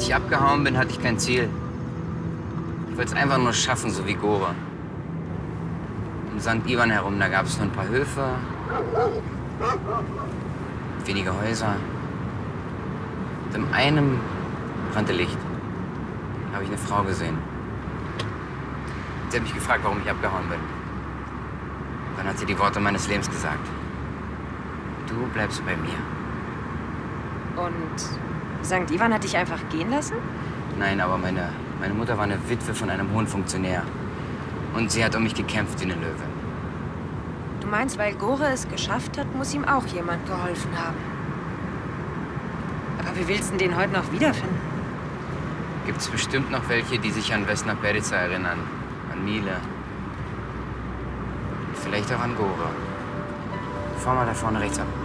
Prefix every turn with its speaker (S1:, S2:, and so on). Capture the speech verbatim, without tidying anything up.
S1: Als ich abgehauen bin, hatte ich kein Ziel. Ich wollte es einfach nur schaffen, so wie Gora. Um Sankt Ivan herum, da gab es nur ein paar Höfe, wenige Häuser. Und in einem brannte Licht. Da habe ich eine Frau gesehen. Sie hat mich gefragt, warum ich abgehauen bin. Dann hat sie die Worte meines Lebens gesagt. Du bleibst bei mir.
S2: Und Sankt Ivan hat dich einfach gehen lassen?
S1: Nein, aber meine, meine Mutter war eine Witwe von einem hohen Funktionär. Und sie hat um mich gekämpft wie eine Löwe.
S2: Du meinst, weil Gora es geschafft hat, muss ihm auch jemand geholfen haben. Aber wie willst du den heute noch wiederfinden?
S1: Gibt's bestimmt noch welche, die sich an Vesna Perica erinnern. An Mile. Vielleicht auch an Gora. Fahr mal da vorne rechts ab.